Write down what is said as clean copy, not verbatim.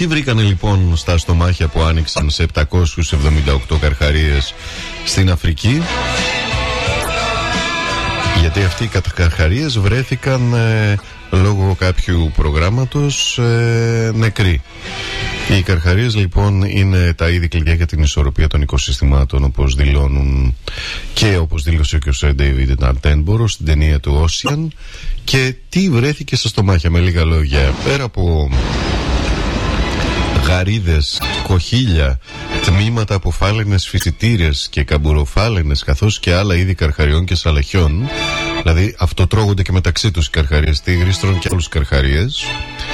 Τι βρήκανε λοιπόν στα στομάχια που άνοιξαν σε 778 καρχαρίες στην Αφρική? Γιατί αυτοί οι καρχαρίες βρέθηκαν λόγω κάποιου προγράμματος νεκροί. Οι καρχαρίες λοιπόν είναι τα είδη κλειδιά για την ισορροπία των οικοσυστημάτων, όπως δηλώνουν και όπως δήλωσε και ο Sir David Attenborough στην ταινία του Ocean. Και τι βρέθηκε στα στομάχια, με λίγα λόγια, πέρα από γαρίδες, κοχύλια, τμήματα από φάλαινες φυσιτήρες και καμπουροφάλαινες, καθώς και άλλα είδη καρχαριών και σαλαχιών. Δηλαδή αυτοτρώγονται και μεταξύ τους οι καρχαρίες, τίγριστρων και άλλους καρχαρίες.